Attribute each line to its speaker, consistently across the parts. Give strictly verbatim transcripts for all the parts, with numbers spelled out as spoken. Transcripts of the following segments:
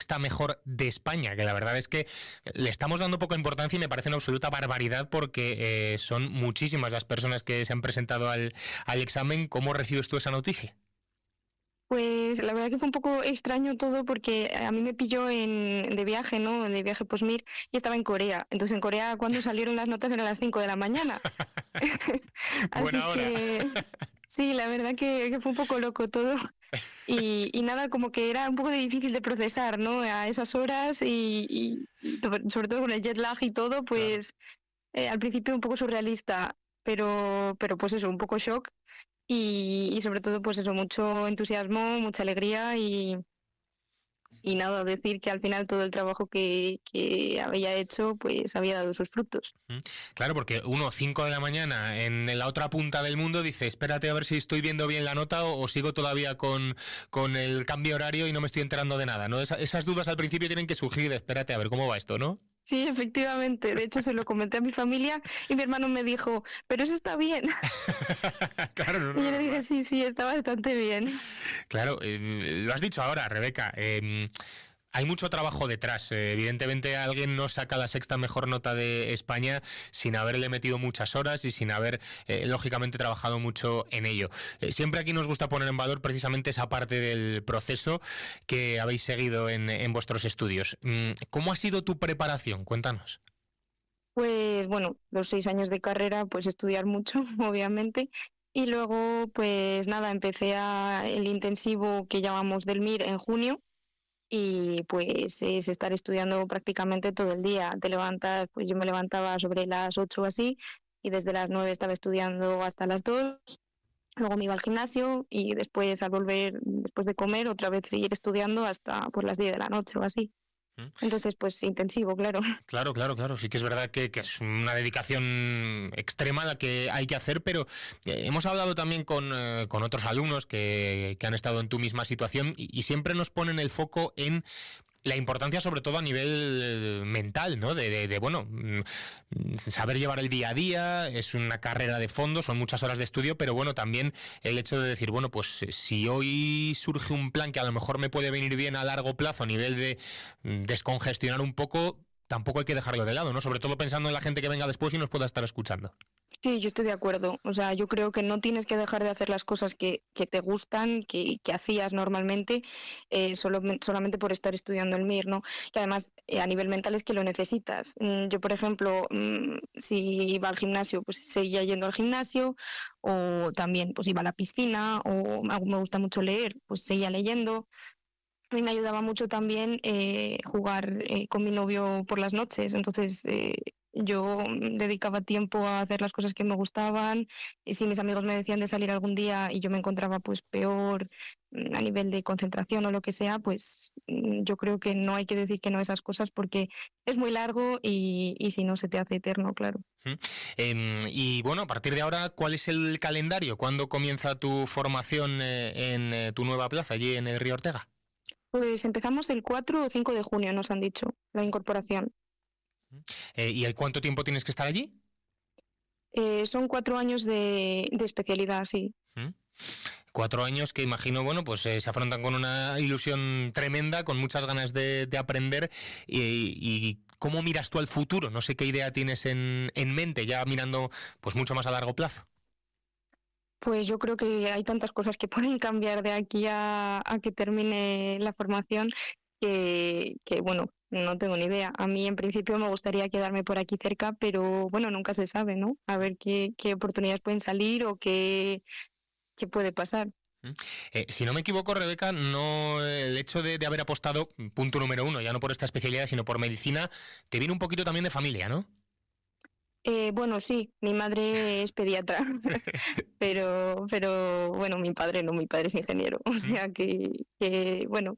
Speaker 1: sexta mejor de España, que la verdad es que le estamos dando poca importancia y me parece una absoluta barbaridad porque eh, son muchísimas las personas que se han presentado al, al examen. ¿Cómo recibes tú esa noticia?
Speaker 2: Pues la verdad que fue un poco extraño todo porque a mí me pilló en, de viaje, ¿no? De viaje post-M I R y estaba en Corea. Entonces en Corea cuando salieron las notas eran las cinco de la mañana. Así
Speaker 1: Buena hora.
Speaker 2: que sí, la verdad que, que fue un poco loco todo. Y, y nada, como que era un poco difícil de procesar, ¿no? A esas horas y, y sobre todo con el jet lag y todo, pues claro. eh, al principio un poco surrealista, pero, pero pues eso, un poco shock. Y, y sobre todo, pues eso, mucho entusiasmo, mucha alegría y, y nada, decir que al final todo el trabajo que, que había hecho, pues había dado sus frutos.
Speaker 1: Claro, porque uno, cinco de la mañana, en la otra punta del mundo, dice, espérate a ver si estoy viendo bien la nota o, o sigo todavía con, con el cambio horario y no me estoy enterando de nada, ¿no? Esa, esas dudas al principio tienen que surgir de, espérate a ver cómo va esto, ¿no?
Speaker 2: Sí, efectivamente. De hecho, se lo comenté a mi familia y mi hermano me dijo, pero eso está bien.
Speaker 1: Claro, no, no,
Speaker 2: y yo le
Speaker 1: no,
Speaker 2: dije,
Speaker 1: no.
Speaker 2: sí, sí, está bastante bien.
Speaker 1: Claro, eh, lo has dicho ahora, Rebeca. Eh, hay mucho trabajo detrás. Eh, evidentemente alguien no saca la sexta mejor nota de España sin haberle metido muchas horas y sin haber, eh, lógicamente, trabajado mucho en ello. Eh, siempre aquí nos gusta poner en valor precisamente esa parte del proceso que habéis seguido en, en vuestros estudios. ¿Cómo ha sido tu preparación? Cuéntanos.
Speaker 2: Pues bueno, los seis años de carrera, pues estudiar mucho, obviamente. Y luego, pues nada, empecé a el intensivo que llamamos del M I R en junio. Y pues es estar estudiando prácticamente todo el día. Te levantas, pues yo me levantaba sobre las ocho o así y desde las nueve estaba estudiando hasta las dos. Luego me iba al gimnasio y después al volver, después de comer, otra vez seguir estudiando hasta por las diez de la noche o así. Entonces, pues intensivo, claro.
Speaker 1: Claro, claro, claro. Sí que es verdad que, que es una dedicación extrema la que hay que hacer, pero eh, hemos hablado también con, eh, con otros alumnos que, que han estado en tu misma situación y, y siempre nos ponen el foco en la importancia, sobre todo a nivel mental, ¿no? De, de, de, bueno, saber llevar el día a día, es una carrera de fondo, son muchas horas de estudio, pero bueno, también el hecho de decir, bueno, pues si hoy surge un plan que a lo mejor me puede venir bien a largo plazo a nivel de descongestionar un poco, tampoco hay que dejarlo de lado, ¿no? Sobre todo pensando en la gente que venga después y nos pueda estar escuchando.
Speaker 2: Sí, yo estoy de acuerdo. O sea, yo creo que no tienes que dejar de hacer las cosas que, que te gustan, que, que hacías normalmente, eh, solo, solamente por estar estudiando el M I R, ¿no? Que además, eh, a nivel mental es que lo necesitas. Yo, por ejemplo, mmm, si iba al gimnasio, pues seguía yendo al gimnasio, o también pues iba a la piscina, o me gusta mucho leer, pues seguía leyendo. A mí me ayudaba mucho también eh, jugar eh, con mi novio por las noches, entonces eh, yo dedicaba tiempo a hacer las cosas que me gustaban. Y si mis amigos me decían de salir algún día y yo me encontraba pues peor a nivel de concentración o lo que sea, pues yo creo que no hay que decir que no a esas cosas porque es muy largo y, y si no se te hace eterno, claro.
Speaker 1: Eh, y bueno, a partir de ahora, ¿cuál es el calendario? ¿Cuándo comienza tu formación eh, en eh, tu nueva plaza, allí en el Río Ortega?
Speaker 2: Pues empezamos el cuatro o cinco de junio, nos han dicho, la incorporación.
Speaker 1: Eh, ¿Y el cuánto tiempo tienes que estar allí?
Speaker 2: Eh, son cuatro años de, de especialidad, sí.
Speaker 1: ¿Mm? Cuatro años que imagino, bueno, pues eh, se afrontan con una ilusión tremenda, con muchas ganas de, de aprender. Y, y ¿cómo miras tú al futuro? No sé qué idea tienes en, en mente, ya mirando pues mucho más a largo plazo.
Speaker 2: Pues yo creo que hay tantas cosas que pueden cambiar de aquí a, a que termine la formación que, que, bueno, no tengo ni idea. A mí en principio me gustaría quedarme por aquí cerca, pero bueno, nunca se sabe, ¿no? A ver qué, qué oportunidades pueden salir o qué, qué puede pasar.
Speaker 1: Eh, si no me equivoco, Rebeca, no el hecho de, de haber apostado, punto número uno, ya no por esta especialidad, sino por medicina, te viene un poquito también de familia, ¿no?
Speaker 2: Eh, bueno, sí, mi madre es pediatra, pero, pero bueno, mi padre no, mi padre es ingeniero, o sea que, que bueno,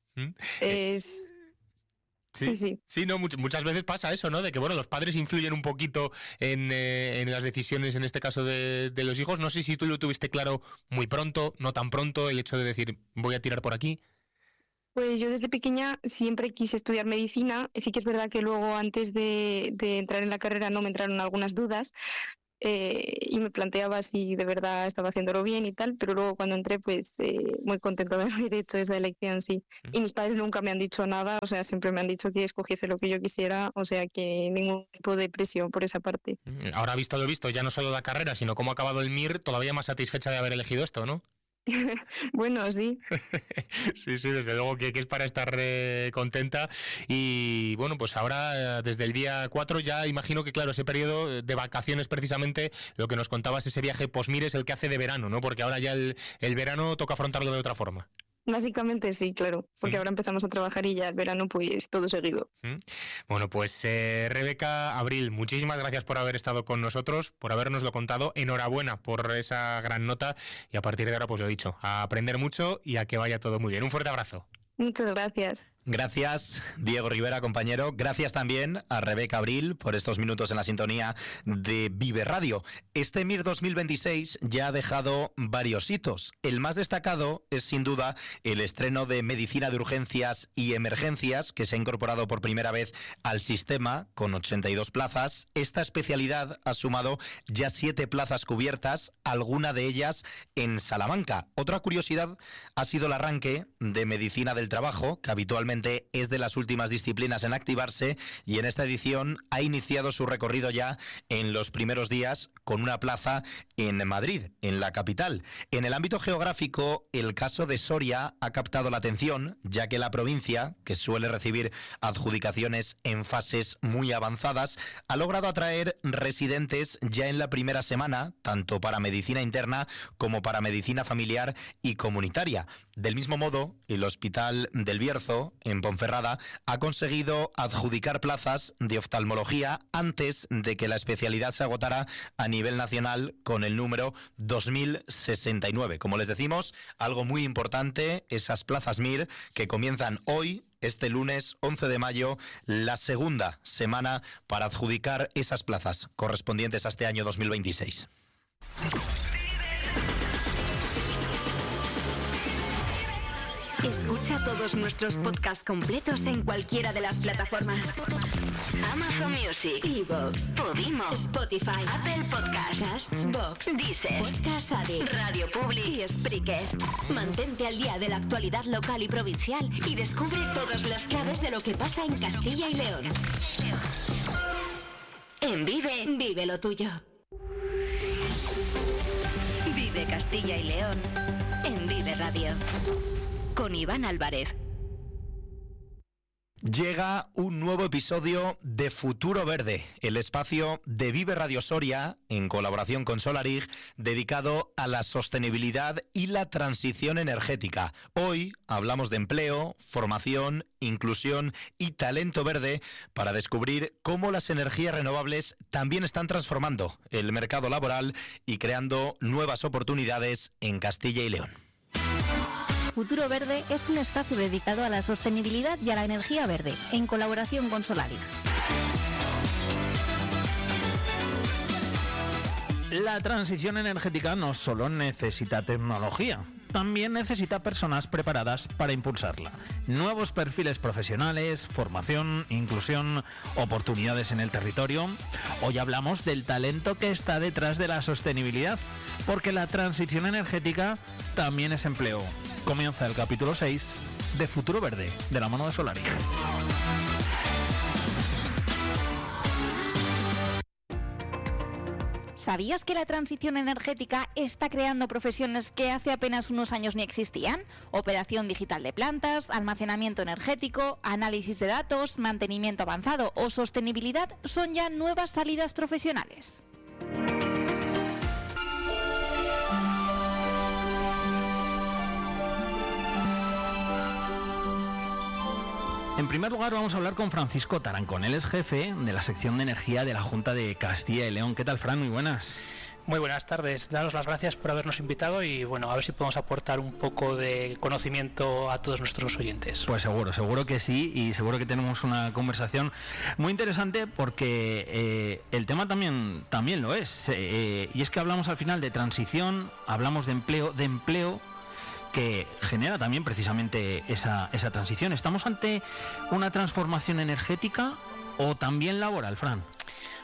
Speaker 2: es...
Speaker 1: Sí,
Speaker 2: Sí, sí.
Speaker 1: sí, no, much- muchas veces pasa eso, ¿no? De que, bueno, los padres influyen un poquito en, eh, en las decisiones, en este caso, de, de los hijos. No sé si tú lo tuviste claro muy pronto, no tan pronto, el hecho de decir, voy a tirar por aquí.
Speaker 2: Pues yo desde pequeña siempre quise estudiar medicina. Sí que es verdad que luego antes de, de entrar en la carrera no me entraron algunas dudas, eh, y me planteaba si de verdad estaba haciéndolo bien y tal, pero luego cuando entré, pues eh, muy contenta de haber hecho esa elección, sí. Y mis padres nunca me han dicho nada, o sea, siempre me han dicho que escogiese lo que yo quisiera, o sea, que ningún tipo de presión por esa parte.
Speaker 1: Ahora visto lo visto, ya no solo la carrera, sino cómo ha acabado el M I R, todavía más satisfecha de haber elegido esto, ¿no?
Speaker 2: Bueno, sí.
Speaker 1: Sí, sí, desde luego que, que es para estar eh, contenta. Y bueno, pues ahora desde el día cuatro ya imagino que, claro, ese periodo de vacaciones precisamente, lo que nos contabas, ese viaje post-M I R es el que hace de verano, ¿no? Porque ahora ya el, el verano toca afrontarlo de otra forma.
Speaker 2: Básicamente sí, claro, porque mm. ahora empezamos a trabajar y ya el verano pues todo seguido.
Speaker 1: Mm. Bueno, pues eh, Rebeca Abril, muchísimas gracias por haber estado con nosotros, por habernoslo contado. Enhorabuena por esa gran nota y a partir de ahora, pues lo he dicho, a aprender mucho y a que vaya todo muy bien. Un fuerte abrazo.
Speaker 2: Muchas gracias.
Speaker 3: Gracias, Diego Rivera, compañero. Gracias también a Rebeca Abril por estos minutos en la sintonía de Vive Radio. Este M I R dos mil veintiséis ya ha dejado varios hitos. El más destacado es, sin duda, el estreno de Medicina de Urgencias y Emergencias, que se ha incorporado por primera vez al sistema con ochenta y dos plazas. Esta especialidad ha sumado ya siete plazas cubiertas, alguna de ellas en Salamanca. Otra curiosidad ha sido el arranque de Medicina del Trabajo, que habitualmente es de las últimas disciplinas en activarse y en esta edición ha iniciado su recorrido ya en los primeros días con una plaza en Madrid, en la capital. En el ámbito geográfico, el caso de Soria ha captado la atención, ya que la provincia, que suele recibir adjudicaciones en fases muy avanzadas, ha logrado atraer residentes ya en la primera semana, tanto para medicina interna como para medicina familiar y comunitaria. Del mismo modo, el Hospital del Bierzo, en Ponferrada, ha conseguido adjudicar plazas de oftalmología antes de que la especialidad se agotara a nivel nacional con el número dos mil sesenta y nueve. Como les decimos, algo muy importante, esas plazas M I R que comienzan hoy, este lunes once de mayo, la segunda semana para adjudicar esas plazas correspondientes a este año dos mil veintiséis.
Speaker 4: Escucha todos nuestros podcasts completos en cualquiera de las plataformas: Amazon Music, iVoox, Podimo, Spotify, Apple Podcasts, Castbox, Deezer, Podcast Addict, Radio Public y Spreaker. Mantente al día de la actualidad local y provincial y descubre todas las claves de lo que pasa en Castilla y León. En Vive, vive lo tuyo. Vive Castilla y León en Vive Radio. Con Iván Álvarez.
Speaker 3: Llega un nuevo episodio de Futuro Verde, el espacio de Vive Radio Soria, en colaboración con Solarig, dedicado a la sostenibilidad y la transición energética. Hoy hablamos de empleo, formación, inclusión y talento verde para descubrir cómo las energías renovables también están transformando el mercado laboral y creando nuevas oportunidades en Castilla y León.
Speaker 5: Futuro Verde es un espacio dedicado a la sostenibilidad y a la energía verde, en colaboración con Solarig.
Speaker 6: La transición energética no solo necesita tecnología, también necesita personas preparadas para impulsarla. Nuevos perfiles profesionales, formación, inclusión, oportunidades en el territorio. Hoy hablamos del talento que está detrás de la sostenibilidad, porque la transición energética también es empleo. Comienza el capítulo seis de Futuro Verde, de la mano de Solarig.
Speaker 5: ¿Sabías que la transición energética está creando profesiones que hace apenas unos años ni existían? Operación digital de plantas, almacenamiento energético, análisis de datos, mantenimiento avanzado o sostenibilidad son ya nuevas salidas profesionales.
Speaker 6: En primer lugar vamos a hablar con Francisco Tarancón. Él es jefe de la sección de energía de la Junta de Castilla y León. ¿Qué tal, Fran? Muy buenas.
Speaker 7: Muy buenas tardes. Daros las gracias por habernos invitado y bueno, a ver si podemos aportar un poco de conocimiento a todos nuestros oyentes.
Speaker 6: Pues seguro, seguro que sí, y seguro que tenemos una conversación muy interesante porque eh, el tema también, también lo es. Eh, y es que hablamos al final de transición, hablamos de empleo, de empleo que genera también precisamente esa, esa transición. ¿Estamos ante una transformación energética o también laboral, Fran?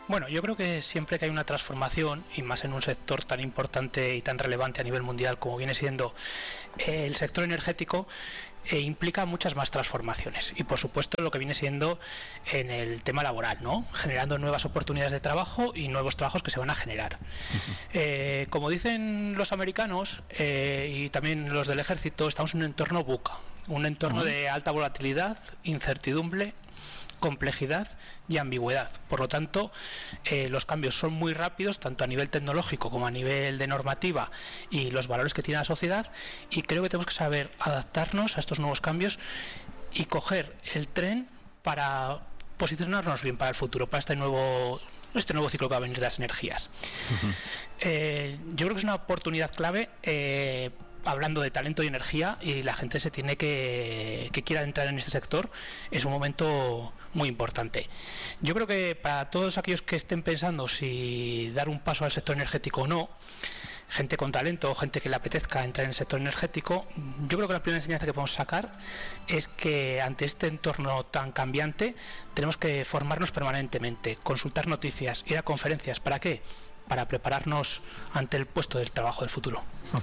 Speaker 7: Bueno, yo creo que siempre que hay una transformación, y más en un sector tan importante y tan relevante a nivel mundial como viene siendo el sector energético, eh, implica muchas más transformaciones. Y por supuesto lo que viene siendo en el tema laboral, ¿no? Generando nuevas oportunidades de trabajo y nuevos trabajos que se van a generar. Uh-huh. Eh, como dicen los americanos eh, y también los del ejército, estamos en un entorno buca, un entorno uh-huh. de alta volatilidad, incertidumbre, complejidad y ambigüedad. Por lo tanto, eh, los cambios son muy rápidos, tanto a nivel tecnológico como a nivel de normativa y los valores que tiene la sociedad, y creo que tenemos que saber adaptarnos a estos nuevos cambios y coger el tren para posicionarnos bien para el futuro, para este nuevo este nuevo ciclo que va a venir de las energías. Uh-huh. eh, yo creo que es una oportunidad clave, eh, hablando de talento y energía, y la gente se tiene que que quiera entrar en este sector, es un momento muy importante. Yo creo que para todos aquellos que estén pensando si dar un paso al sector energético o no, gente con talento o gente que le apetezca entrar en el sector energético, yo creo que la primera enseñanza que podemos sacar es que ante este entorno tan cambiante tenemos que formarnos permanentemente, consultar noticias, ir a conferencias. ¿Para qué? Para prepararnos ante el puesto del trabajo del futuro.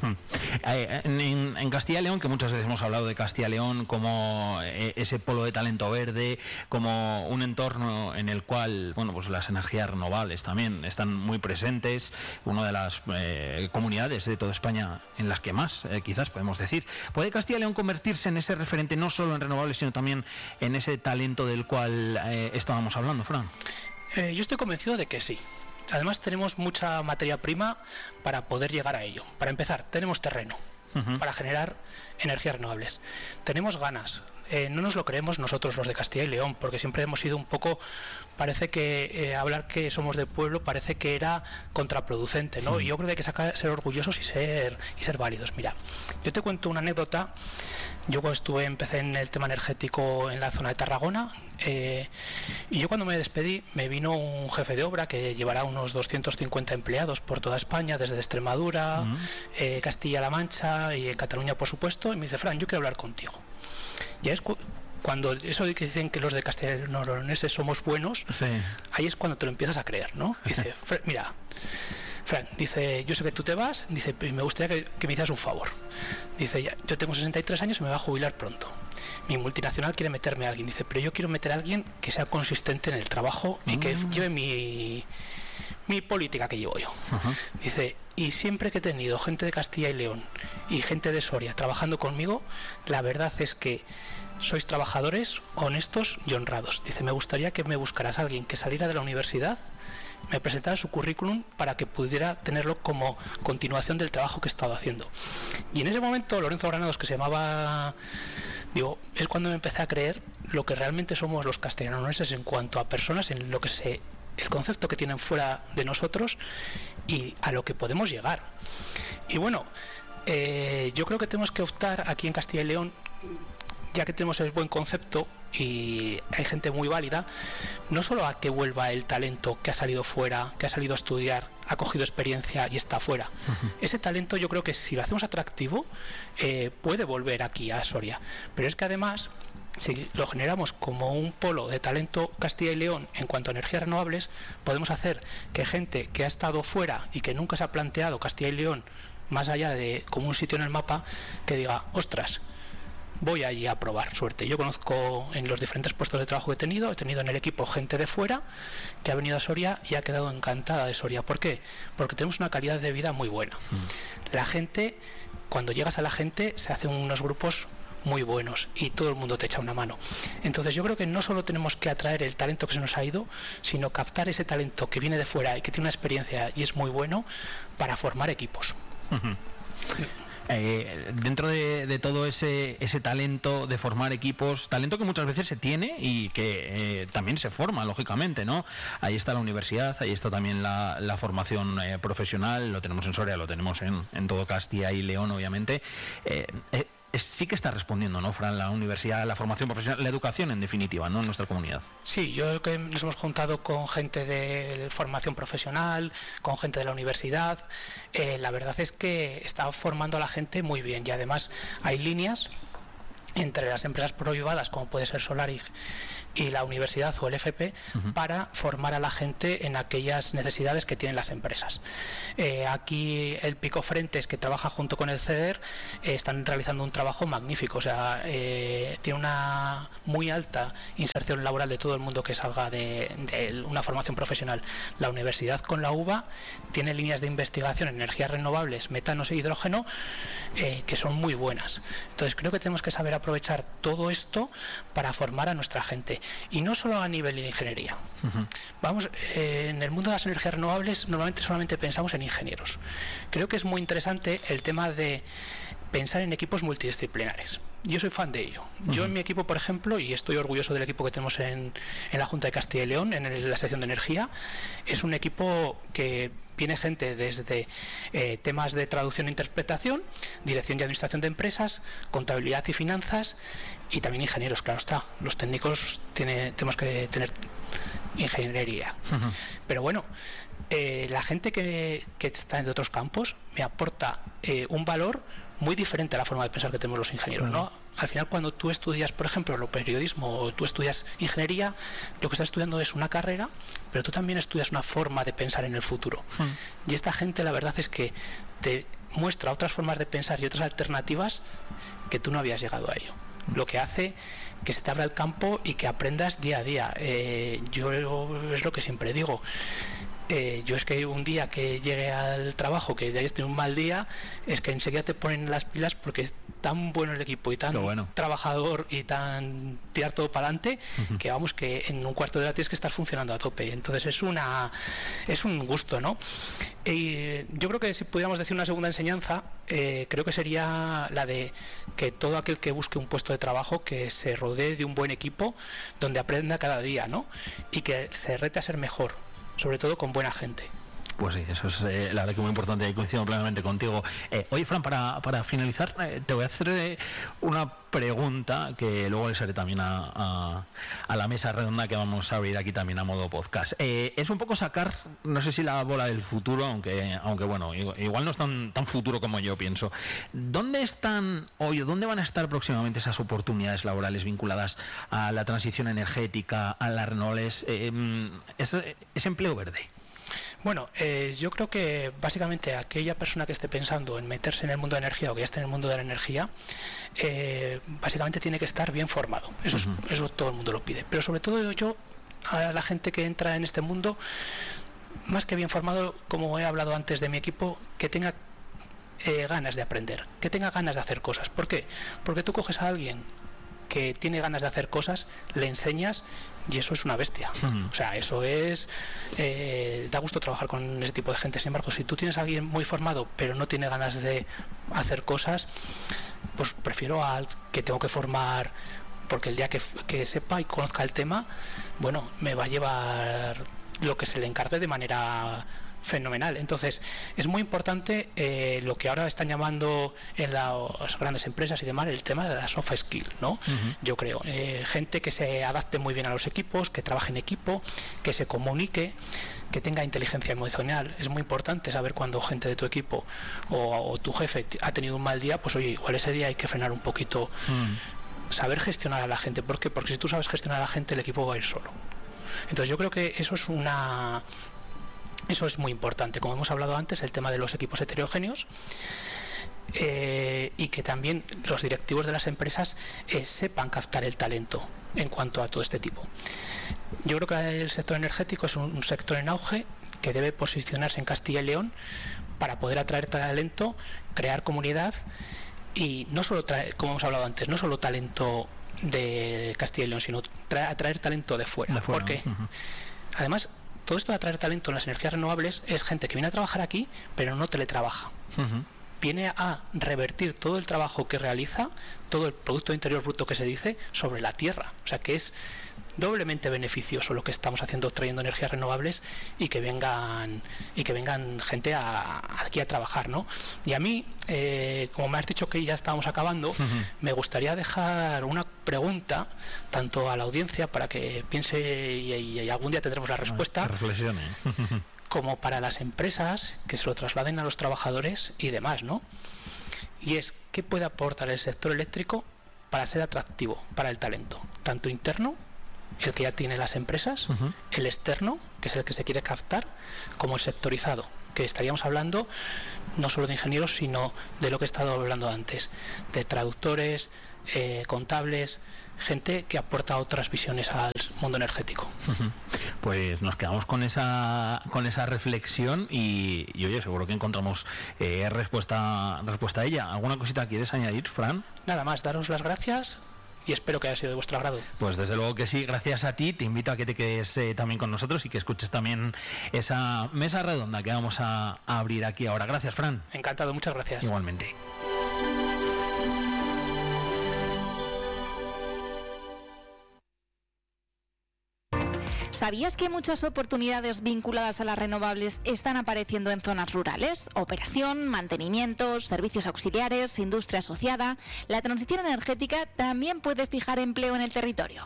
Speaker 6: En, en Castilla y León, que muchas veces hemos hablado de Castilla y León como ese polo de talento verde, como un entorno en el cual, bueno, pues las energías renovables también están muy presentes, una de las eh, comunidades de toda España en las que más, eh, quizás podemos decir. ¿Puede Castilla y León convertirse en ese referente no solo en renovables, sino también en ese talento del cual eh, estábamos hablando, Fran?
Speaker 7: Eh, yo estoy convencido de que sí. Además tenemos mucha materia prima para poder llegar a ello. Para empezar, tenemos terreno uh-huh. para generar energías renovables. Tenemos ganas. Eh, no nos lo creemos nosotros los de Castilla y León, porque siempre hemos sido un poco, parece que eh, hablar que somos de pueblo parece que era contraproducente, ¿no? Sí. Y yo creo que hay que sacar, ser orgullosos y ser y ser válidos. Mira, yo te cuento una anécdota. Yo cuando estuve, empecé en el tema energético en la zona de Tarragona, eh, y yo cuando me despedí me vino un jefe de obra que llevará unos doscientos cincuenta empleados por toda España, desde Extremadura, uh-huh. eh, Castilla-La Mancha y en Cataluña, por supuesto, y me dice: Fran, yo quiero hablar contigo. Ya es cu- cuando eso de que dicen que los de Castilla y León somos buenos, sí. ahí es cuando te lo empiezas a creer, ¿no? Dice: mira, Fran, dice, yo sé que tú te vas, dice, y me gustaría que, que me hicieras un favor. Dice, ya, yo tengo sesenta y tres años y me voy a jubilar pronto. Mi multinacional quiere meterme a alguien. Dice, pero yo quiero meter a alguien que sea consistente en el trabajo y mm. que lleve mi, mi política que llevo yo. Uh-huh. Dice, y siempre que he tenido gente de Castilla y León y gente de Soria trabajando conmigo, la verdad es que sois trabajadores honestos y honrados. Dice, me gustaría que me buscaras a alguien que saliera de la universidad, me presentara su currículum para que pudiera tenerlo como continuación del trabajo que he estado haciendo. Y en ese momento Lorenzo Granados, que se llamaba, digo, es cuando me empecé a creer lo que realmente somos los castellanoneses en cuanto a personas, en lo que se, el concepto que tienen fuera de nosotros y a lo que podemos llegar. Y bueno, eh, yo creo que tenemos que optar aquí en Castilla y León, ya que tenemos el buen concepto y hay gente muy válida, no solo a que vuelva el talento que ha salido fuera, que ha salido a estudiar, ha cogido experiencia y está fuera. Uh-huh. Ese talento yo creo que si lo hacemos atractivo, eh, puede volver aquí a Soria. Pero es que además, si lo generamos como un polo de talento Castilla y León en cuanto a energías renovables, podemos hacer que gente que ha estado fuera y que nunca se ha planteado Castilla y León más allá de como un sitio en el mapa, que diga, ostras, voy allí a probar suerte. Yo conozco en los diferentes puestos de trabajo que he tenido, he tenido en el equipo gente de fuera que ha venido a Soria y ha quedado encantada de Soria. ¿Por qué? Porque tenemos una calidad de vida muy buena. Mm. La gente, cuando llegas a la gente, se hacen unos grupos muy buenos y todo el mundo te echa una mano. Entonces yo creo que no solo tenemos que atraer el talento que se nos ha ido, sino captar ese talento que viene de fuera y que tiene una experiencia y es muy bueno para formar equipos. Uh-huh.
Speaker 6: Eh, dentro de, de todo ese ese talento de formar equipos, talento que muchas veces se tiene y que eh, también se forma, lógicamente, ¿no? Ahí está la universidad, ahí está también la, la formación eh, profesional, lo tenemos en Soria, lo tenemos en, en todo Castilla y León, obviamente. Eh, eh, sí que está respondiendo, ¿no, Fran? La universidad, la formación profesional, la educación en definitiva, ¿no? En nuestra comunidad.
Speaker 7: Sí, yo creo que nos hemos juntado con gente de formación profesional, con gente de la universidad. Eh, la verdad es que está formando a la gente muy bien y además hay líneas entre las empresas privadas, como puede ser Solaris, y la universidad o el F P uh-huh. para formar a la gente en aquellas necesidades que tienen las empresas. Eh, aquí el Picofrentes, que trabaja junto con el C E D E R, eh, están realizando un trabajo magnífico, o sea, eh, tiene una muy alta inserción laboral de todo el mundo que salga de, de una formación profesional. La universidad con la U B A tiene líneas de investigación en energías renovables, metanos e hidrógeno, eh, que son muy buenas. Entonces creo que tenemos que saber aprovechar todo esto para formar a nuestra gente, y no solo a nivel de ingeniería. Uh-huh. Vamos, eh, en el mundo de las energías renovables normalmente solamente pensamos en ingenieros. Creo que es muy interesante el tema de pensar en equipos multidisciplinares. Yo soy fan de ello. Uh-huh. Yo en mi equipo, por ejemplo, y estoy orgulloso del equipo que tenemos en, en la Junta de Castilla y León, en el, la sección de energía, es un equipo que viene gente desde eh, temas de traducción e interpretación, dirección y administración de empresas, contabilidad y finanzas, y también ingenieros, claro está. Los técnicos tiene, tenemos que tener ingeniería. Uh-huh. Pero bueno, eh, la gente que, que está en otros campos me aporta eh, un valor muy diferente a la forma de pensar que tenemos los ingenieros, ¿no? Al final, cuando tú estudias, por ejemplo, lo periodismo, o tú estudias ingeniería, lo que estás estudiando es una carrera, pero tú también estudias una forma de pensar en el futuro. Mm. Y esta gente, la verdad es que te muestra otras formas de pensar y otras alternativas que tú no habías llegado a ello. Mm. Lo que hace que se te abra el campo y que aprendas día a día. Eh, yo es lo que siempre digo. Eh, yo es que un día que llegue al trabajo, que hayas tenido un mal día, es que enseguida te ponen las pilas porque es tan bueno el equipo y tan bueno. trabajador y tan tirar todo para adelante, uh-huh. que vamos, que en un cuarto de hora tienes que estar funcionando a tope. Entonces es una es un gusto, ¿no? Y yo creo que si pudiéramos decir una segunda enseñanza, eh, creo que sería la de que todo aquel que busque un puesto de trabajo, que se rodee de un buen equipo donde aprenda cada día, ¿no? Y que se rete a ser mejor, sobre todo con buena gente.
Speaker 6: Pues sí, eso es eh, la verdad que muy importante, y coincido plenamente contigo. Eh, oye, Fran, para, para finalizar, eh, te voy a hacer eh, una pregunta que luego les haré también a, a, a la mesa redonda que vamos a abrir aquí también a modo podcast. Eh, es un poco sacar, no sé si la bola del futuro, aunque aunque bueno, igual no es tan, tan futuro como yo pienso. ¿Dónde están, oye, dónde van a estar próximamente esas oportunidades laborales vinculadas a la transición energética, a las renovables, eh, ese, ese empleo verde?
Speaker 7: Bueno, eh, yo creo que básicamente aquella persona que esté pensando en meterse en el mundo de energía o que ya esté en el mundo de la energía, eh, básicamente tiene que estar bien formado. Eso, uh-huh. es, eso todo el mundo lo pide. Pero sobre todo yo, a la gente que entra en este mundo, más que bien formado, como he hablado antes de mi equipo, que tenga eh, ganas de aprender, que tenga ganas de hacer cosas. ¿Por qué? Porque tú coges a alguien que tiene ganas de hacer cosas, le enseñas y eso es una bestia. Uh-huh. O sea, eso es... Eh, da gusto trabajar con ese tipo de gente. Sin embargo, si tú tienes a alguien muy formado pero no tiene ganas de hacer cosas, pues prefiero al que tengo que formar, porque el día que, que sepa y conozca el tema, bueno, me va a llevar lo que se le encargue de manera fenomenal. Entonces es muy importante eh, lo que ahora están llamando en la, las grandes empresas y demás, el tema de la soft skill, ¿no? Uh-huh. Yo creo, eh, gente que se adapte muy bien a los equipos, que trabaje en equipo, que se comunique, que tenga inteligencia emocional. Es muy importante saber cuando gente de tu equipo o, o tu jefe ha tenido un mal día, pues oye, igual ese día hay que frenar un poquito. Uh-huh. Saber gestionar a la gente. ¿Por qué? Porque si tú sabes gestionar a la gente, el equipo va a ir solo. Entonces yo creo que eso es una Eso es muy importante, como hemos hablado antes, el tema de los equipos heterogéneos, eh, y que también los directivos de las empresas eh, sepan captar el talento en cuanto a todo este tipo. Yo creo que el sector energético es un, un sector en auge que debe posicionarse en Castilla y León para poder atraer talento, crear comunidad y no solo traer, como hemos hablado antes, no solo talento de Castilla y León, sino traer, atraer talento de fuera. De fuera. Porque uh-huh. además todo esto de atraer talento en las energías renovables es gente que viene a trabajar aquí, pero no teletrabaja. Uh-huh. Viene a revertir todo el trabajo que realiza, todo el Producto Interior Bruto que se dice, sobre la tierra. O sea que es doblemente beneficioso lo que estamos haciendo, trayendo energías renovables y que vengan y que vengan gente a, a aquí a trabajar, ¿no? Y a mí, eh, como me has dicho que ya estábamos acabando, uh-huh. me gustaría dejar una pregunta tanto a la audiencia para que piense y, y, y algún día tendremos la respuesta.
Speaker 6: Reflexione.
Speaker 7: Como para las empresas que se lo trasladen a los trabajadores y demás, ¿no? Y es, ¿qué puede aportar el sector eléctrico para ser atractivo para el talento, tanto interno el que ya tienen las empresas, uh-huh. el externo, que es el que se quiere captar, como el sectorizado, que estaríamos hablando no solo de ingenieros, sino de lo que he estado hablando antes, de traductores, eh, contables, gente que aporta otras visiones al mundo energético.
Speaker 6: Pues nos quedamos con esa con esa reflexión y, y oye, seguro que encontramos eh, respuesta respuesta a ella. ¿Alguna cosita quieres añadir, Fran?
Speaker 7: Nada más, daros las gracias y espero que haya sido de vuestro agrado.
Speaker 6: Pues desde luego que sí, gracias a ti. Te invito a que te quedes eh, también con nosotros y que escuches también esa mesa redonda que vamos a, a abrir aquí ahora. Gracias, Fran.
Speaker 7: Encantado, muchas gracias.
Speaker 6: Igualmente.
Speaker 5: ¿Sabías que muchas oportunidades vinculadas a las renovables están apareciendo en zonas rurales? Operación, mantenimiento, servicios auxiliares, industria asociada. La transición energética también puede fijar empleo en el territorio.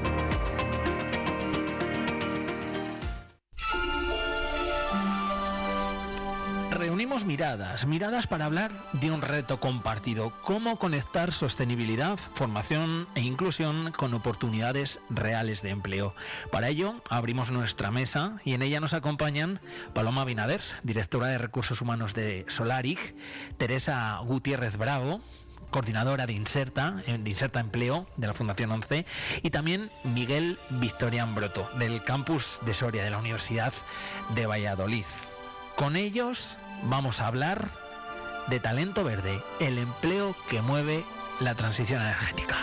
Speaker 6: Reunimos miradas, miradas para hablar de un reto compartido, cómo conectar sostenibilidad, formación e inclusión con oportunidades reales de empleo. Para ello, abrimos nuestra mesa y en ella nos acompañan Paloma Abinader, directora de Recursos Humanos de Solarig, Teresa Gutiérrez Bravo, coordinadora de Inserta, de Inserta Empleo, de la Fundación once, y también Miguel Victorián Broto, del campus de Soria, de la Universidad de Valladolid. Con ellos vamos a hablar de talento verde, el empleo que mueve la transición energética.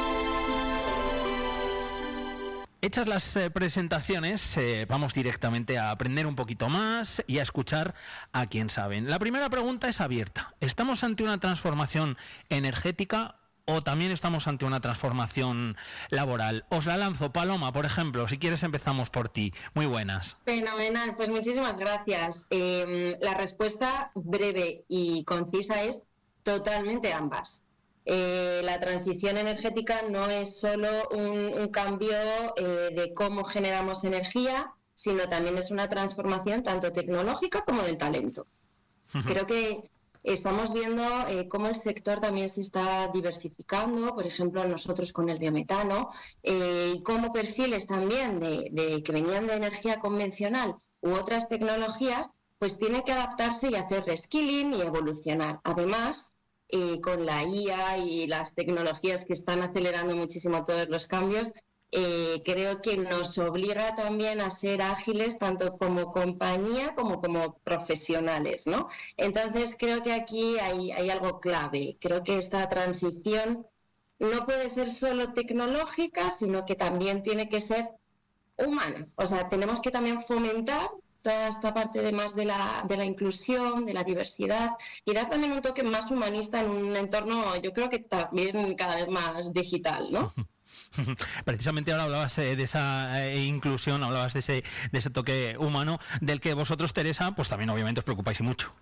Speaker 6: Hechas las eh, presentaciones, eh, vamos directamente a aprender un poquito más y a escuchar a quien saben. La primera pregunta es abierta. ¿Estamos ante una transformación energética o también estamos ante una transformación laboral? Os la lanzo, Paloma, por ejemplo, si quieres empezamos por ti. Muy buenas.
Speaker 8: Fenomenal, pues muchísimas gracias. Eh, la respuesta breve y concisa es totalmente ambas. Eh, la transición energética no es solo un, un cambio eh, de cómo generamos energía, sino también es una transformación tanto tecnológica como del talento. Uh-huh. Creo que estamos viendo eh, cómo el sector también se está diversificando, por ejemplo, nosotros con el biometano, eh, y cómo perfiles también de, de que venían de energía convencional u otras tecnologías, pues tienen que adaptarse y hacer reskilling y evolucionar. Además, eh, con la I A y las tecnologías que están acelerando muchísimo todos los cambios, Eh, creo que nos obliga también a ser ágiles tanto como compañía como como profesionales, ¿no? Entonces creo que aquí hay, hay algo clave. Creo que esta transición no puede ser solo tecnológica, sino que también tiene que ser humana. O sea, tenemos que también fomentar toda esta parte de más de la, de la inclusión, de la diversidad y dar también un toque más humanista en un entorno, yo creo que también cada vez más digital, ¿no?
Speaker 6: Precisamente ahora hablabas eh, de esa eh, inclusión, hablabas de ese, de ese toque humano, del que vosotros, Teresa, pues también obviamente os preocupáis y mucho.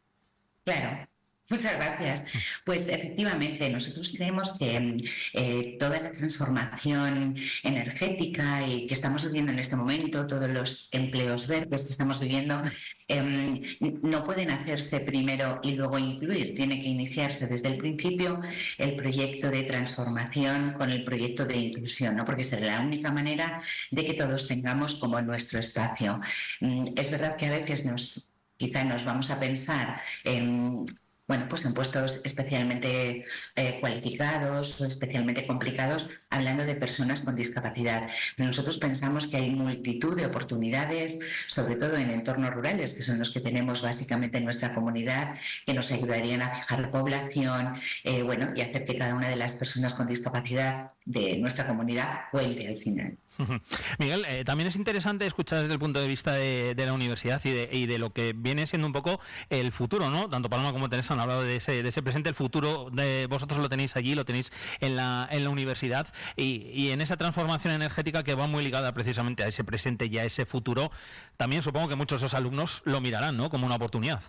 Speaker 9: Claro. Muchas gracias. Pues efectivamente, nosotros creemos que eh, toda la transformación energética y que estamos viviendo en este momento, todos los empleos verdes que estamos viviendo, eh, no pueden hacerse primero y luego incluir. Tiene que iniciarse desde el principio el proyecto de transformación con el proyecto de inclusión, ¿no? Porque es la única manera de que todos tengamos como nuestro espacio. Es verdad que a veces nos, quizá nos vamos a pensar en... Bueno, pues en puestos especialmente eh, cualificados o especialmente complicados, hablando de personas con discapacidad. Pero nosotros pensamos que hay multitud de oportunidades, sobre todo en entornos rurales, que son los que tenemos básicamente en nuestra comunidad, que nos ayudarían a fijar población, eh, bueno, y hacer que cada una de las personas con discapacidad de nuestra comunidad cuente al final.
Speaker 6: Miguel, eh, también es interesante escuchar desde el punto de vista de, de la universidad y de, y de lo que viene siendo un poco el futuro, ¿no? Tanto Paloma como Teresa han hablado de ese, de ese presente, el futuro de vosotros lo tenéis allí, lo tenéis en la, en la universidad y, y en esa transformación energética que va muy ligada precisamente a ese presente y a ese futuro, también supongo que muchos de esos alumnos lo mirarán, ¿no? Como una oportunidad.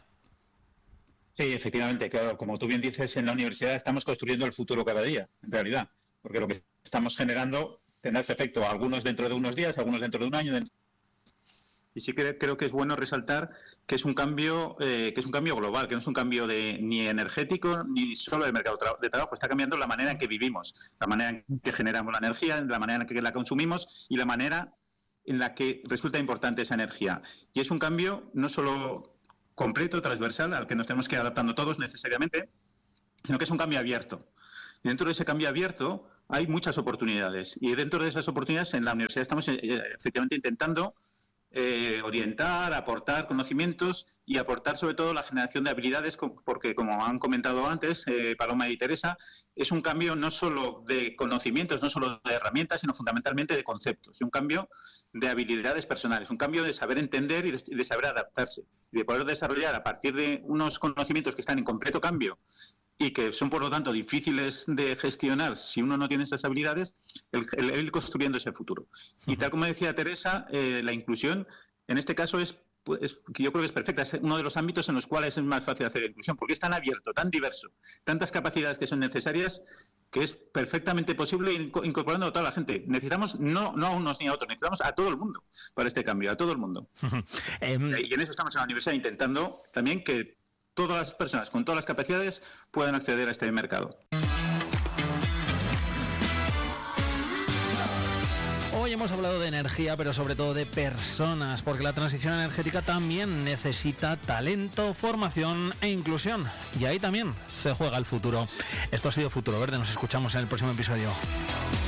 Speaker 10: Sí, efectivamente, claro, como tú bien dices, en la universidad estamos construyendo el futuro cada día, en realidad, porque lo que estamos generando tendrá ese efecto, algunos dentro de unos días, algunos dentro de un año. y sí que creo que es bueno resaltar que es un cambio eh, que es un cambio global, que no es un cambio de ni energético ni solo del mercado de trabajo. Está cambiando la manera en que vivimos, la manera en que generamos la energía, la manera en que la consumimos y la manera en la que resulta importante esa energía. Y es un cambio no solo completo, transversal, al que nos tenemos que ir adaptando todos necesariamente, sino que es un cambio abierto. Y dentro de ese cambio abierto hay muchas oportunidades. Y dentro de esas oportunidades en la universidad estamos eh, efectivamente intentando eh, orientar, aportar conocimientos y aportar sobre todo la generación de habilidades, porque como han comentado antes eh, Paloma y Teresa, es un cambio no solo de conocimientos, no solo de herramientas, sino fundamentalmente de conceptos. Es un cambio de habilidades personales, un cambio de saber entender y de, de saber adaptarse. Y de poder desarrollar a partir de unos conocimientos que están en completo cambio y que son, por lo tanto, difíciles de gestionar si uno no tiene esas habilidades, el, el, el ir construyendo ese futuro. Y tal como decía Teresa, eh, la inclusión, en este caso, es, pues, yo creo que es perfecta. Es uno de los ámbitos en los cuales es más fácil hacer la inclusión, porque es tan abierto, tan diverso, tantas capacidades que son necesarias, que es perfectamente posible ir incorporando a toda la gente. Necesitamos, no, no a unos ni a otros, necesitamos a todo el mundo para este cambio, a todo el mundo. um, y en eso estamos en la universidad intentando también que todas las personas con todas las capacidades puedan acceder a este mercado.
Speaker 6: Hoy hemos hablado de energía, pero sobre todo de personas, porque la transición energética también necesita talento, formación e inclusión. Y ahí también se juega el futuro. Esto ha sido Futuro Verde, nos escuchamos en el próximo episodio.